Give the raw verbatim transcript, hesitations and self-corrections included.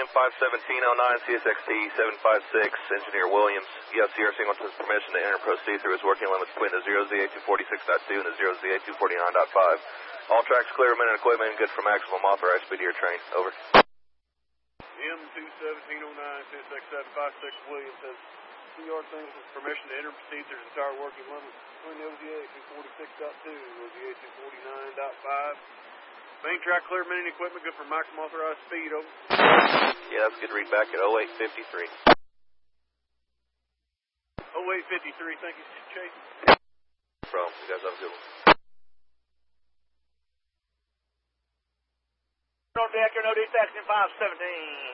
M five seventeen oh nine, C S X T seven five six, Engineer Williams. You have Sierra Signal to permission to enter and proceed through his working limits between the zero Z eight two forty-six point two and the zero Z eight two forty-nine point five. All tracks clear, men and equipment good for maximum authorized speed of your train. Over. M two seventeen oh nine, C S X seven five six, Williams has Sierra Signal to permission to enter and proceed through his entire working limits between the O Z eight two forty-six point two and O Z eight two forty-nine point five. Main track clear, men and equipment good for maximum authorized speed. Over. Yeah, that's good read back at oh eight fifty-three. oh eight fifty-three, thank you, Chase. No problem. You guys have a good one. On deck, your no defects in five seventeen.